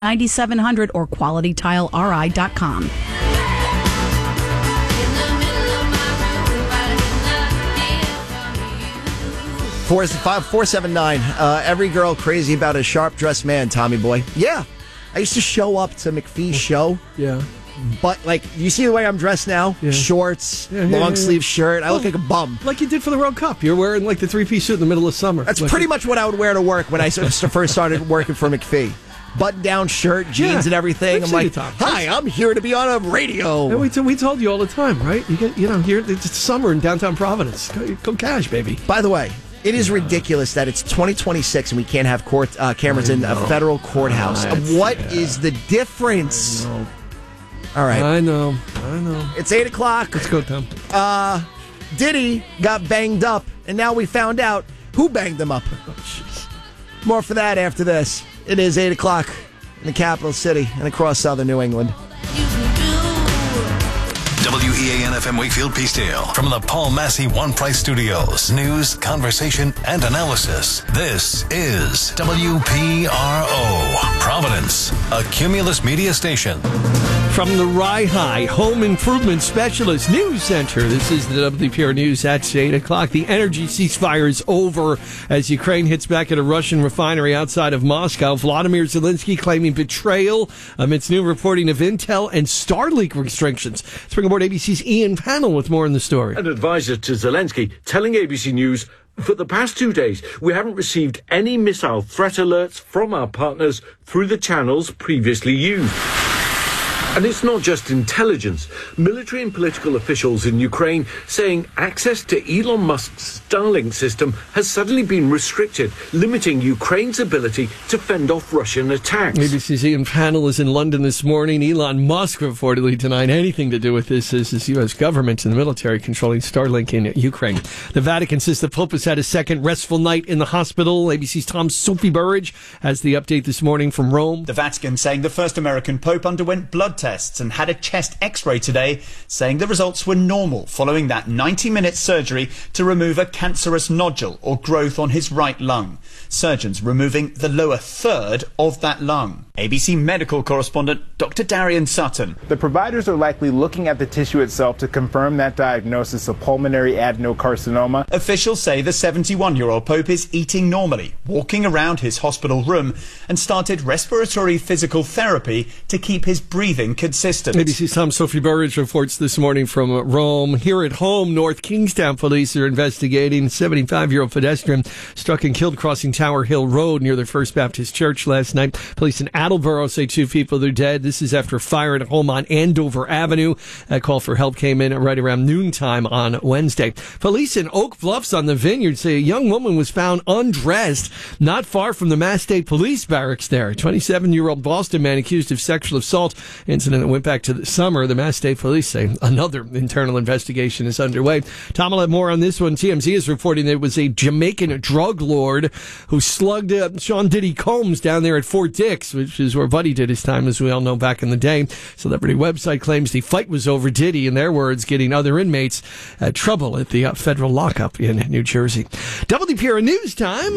9700 or qualitytileri.com. 479. Every girl crazy about a sharp-dressed man, Tommy boy. Yeah. I used to show up to McPhee's show. Yeah. But, like, you see the way I'm dressed now? Yeah. Shorts, long-sleeve shirt. I look like a bum. Like you did for the World Cup. You're wearing, like, the three-piece suit in the middle of summer. That's pretty much what I would wear to work when I first started working for McPhee. Button-down shirt, jeans, and everything. I'm like, hi, I'm here to be on a radio. And we told you all the time, right? Here it's summer in downtown Providence. Go cash, baby. By the way, it is ridiculous that it's 2026 and we can't have cameras in a federal courthouse. What is the difference? All right. I know. It's 8 o'clock. Let's go, Tom. Diddy got banged up, and now we found out who banged him up. More for that after this. It is 8 o'clock in the capital city and across southern New England. WEAN-FM Wakefield Peacedale from the Paul Massey One Price Studios. News, conversation, and analysis. This is WPRO, Providence, a Cumulus media station. From the Rye Home Improvement Specialist News Center, this is the WPR News at 8 o'clock. The energy ceasefire is over as Ukraine hits back at a Russian refinery outside of Moscow. Vladimir Zelensky claiming betrayal amidst new reporting of Intel and Starlink restrictions. Let's bring aboard ABC's Ian Pannell with more on the story. An advisor to Zelensky telling ABC News, for the past 2 days, we haven't received any missile threat alerts from our partners through the channels previously used. And it's not just intelligence. Military and political officials in Ukraine saying access to Elon Musk's Starlink system has suddenly been restricted, limiting Ukraine's ability to fend off Russian attacks. ABC's Ian Pannell is in London this morning. Elon Musk reportedly denied anything to do with this as the U.S. government and the military controlling Starlink in Ukraine. The Vatican says the Pope has had a second restful night in the hospital. ABC's Tom Sophie Burridge has the update this morning from Rome. The Vatican saying the first American Pope underwent blood tests and had a chest x-ray today, saying the results were normal following that 90-minute surgery to remove a cancerous nodule or growth on his right lung. Surgeons removing the lower third of that lung. ABC medical correspondent Dr. Darian Sutton. The providers are likely looking at the tissue itself to confirm that diagnosis of pulmonary adenocarcinoma. Officials say the 71-year-old Pope is eating normally, walking around his hospital room, and started respiratory physical therapy to keep his breathing consistent. ABC's Tom Sophie Burridge reports this morning from Rome. Here at home, North Kingstown police are investigating a 75-year-old pedestrian struck and killed crossing Tower Hill Road near the First Baptist Church last night. Police in Attleboro say 2 people are dead. This is after a fire at a home on Andover Avenue. That call for help came in right around noontime on Wednesday. Police in Oak Bluffs on the Vineyard say a young woman was found undressed not far from the Mass State Police Barracks there. A 27-year-old Boston man accused of sexual assault incident that went back to the summer. The Mass State Police say another internal investigation is underway. Tom will have more on this one. TMZ is reporting that it was a Jamaican drug lord who slugged Sean Diddy Combs down there at Fort Dix, which is where Buddy did his time, as we all know, back in the day. Celebrity website claims the fight was over Diddy, in their words, getting other inmates trouble at the federal lockup in New Jersey. WPR News Time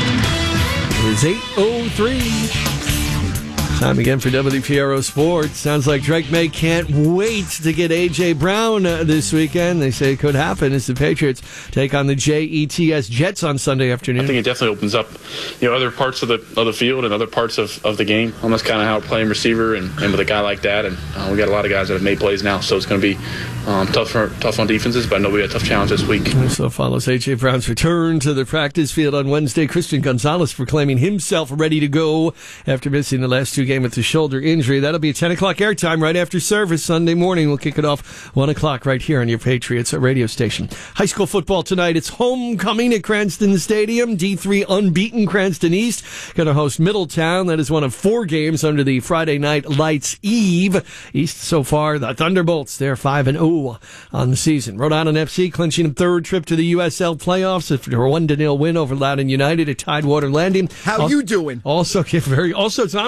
is 8:03. Time again for WPRO Sports. Sounds like Drake May can't wait to get A.J. Brown this weekend. They say it could happen as the Patriots take on the Jets Jets on Sunday afternoon. I think it definitely opens up, other parts of the field and other parts of the game. Almost kind of how we're playing receiver and with a guy like that. And we got a lot of guys that have made plays now, so it's going to be tough on defenses, but I know we got a tough challenge this week. So follows A.J. Brown's return to the practice field on Wednesday. Christian Gonzalez proclaiming himself ready to go after missing the last 2 games with the shoulder injury. That'll be a 10 o'clock airtime right after service Sunday morning. We'll kick it off 1 o'clock right here on your Patriots radio station. High school football tonight. It's homecoming at Cranston Stadium. D3 unbeaten Cranston East going to host Middletown. That is one of 4 games under the Friday Night Lights Eve. East so far, the Thunderbolts, they're 5-0 on the season. Rhode Island FC clinching a 3rd trip to the USL playoffs after a 1-0 win over Loudoun United at Tidewater Landing. How you doing? Also, Tom, your old friends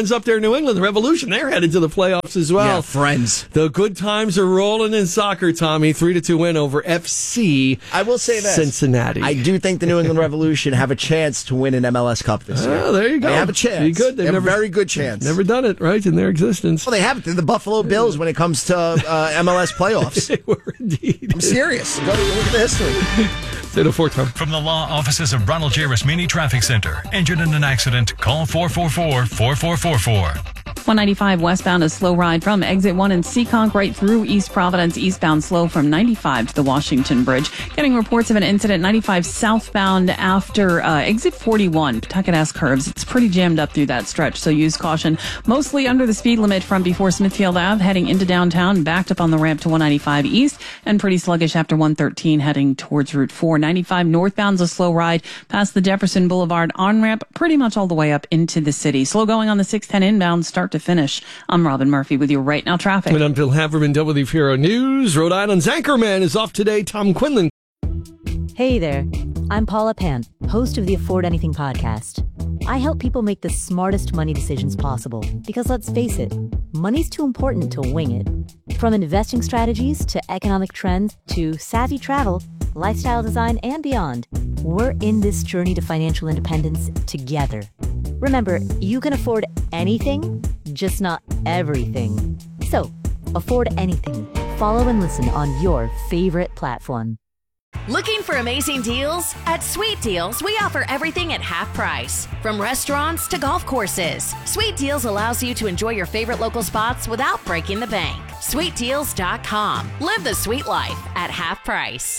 friends up there in New England, the Revolution, they're headed to the playoffs as well. Yeah, friends. The good times are rolling in soccer, Tommy. 3-2 win over FC. I will say this. Cincinnati. I do think the New England Revolution have a chance to win an MLS Cup this year. Oh, there you go. They have a chance. Be good. They have a very good chance. Never done it, right, in their existence. Well, they haven't. They're the Buffalo Bills when it comes to MLS playoffs. They were indeed. I'm serious. Go look at the history. Say the fourth time. From the law offices of Ronald J. Rasmini Traffic Center. Injured in an accident? Call 444-4444. 195 westbound, a slow ride from exit 1 in Seekonk right through East Providence. Eastbound slow from 95 to the Washington Bridge. Getting reports of an incident 95 southbound after exit 41. Pawtucket S curves. It's pretty jammed up through that stretch, so use caution. Mostly under the speed limit from before Smithfield Ave, heading into downtown, backed up on the ramp to 195 east, and pretty sluggish after 113 heading towards Route 4. 95 northbound's a slow ride past the Jefferson Boulevard on-ramp, pretty much all the way up into the city. Slow going on the 610 inbound start to finish. I'm Robin Murphy with your Right Now traffic. And I'm Bill Haverman, WPRO News. Rhode Island's Anchorman is off today. Tom Quinlan. Hey there. I'm Paula Pan, host of the Afford Anything podcast. I help people make the smartest money decisions possible because, let's face it, money's too important to wing it. From investing strategies to economic trends to savvy travel, lifestyle design, and beyond, we're in this journey to financial independence together. Remember, you can afford anything, just not everything. So, afford anything. Follow and listen on your favorite platform. Looking for amazing deals? At Sweet Deals, we offer everything at half price. From restaurants to golf courses, Sweet Deals allows you to enjoy your favorite local spots without breaking the bank. SweetDeals.com. Live the sweet life at half price.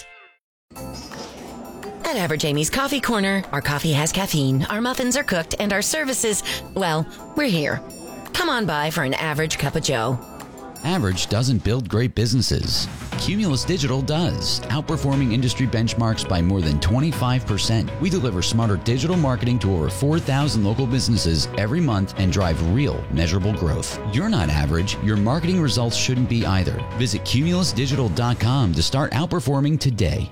At Average Amy's Coffee Corner, our coffee has caffeine, our muffins are cooked, and our services, well, we're here. Come on by for an average cup of joe. Average doesn't build great businesses. Cumulus Digital does, outperforming industry benchmarks by more than 25%. We deliver smarter digital marketing to over 4,000 local businesses every month and drive real, measurable growth. You're not average. Your marketing results shouldn't be either. Visit cumulusdigital.com to start outperforming today.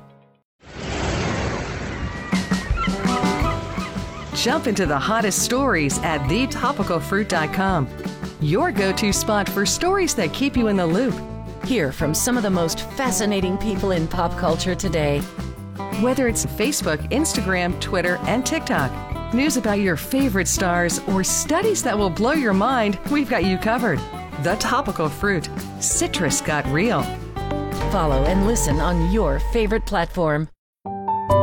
Jump into the hottest stories at thetopicalfruit.com. Your go-to spot for stories that keep you in the loop. Hear from some of the most fascinating people in pop culture today. Whether it's Facebook, Instagram, Twitter, and TikTok, news about your favorite stars, or studies that will blow your mind, we've got you covered. The Topical Fruit. Citrus got real. Follow and listen on your favorite platform.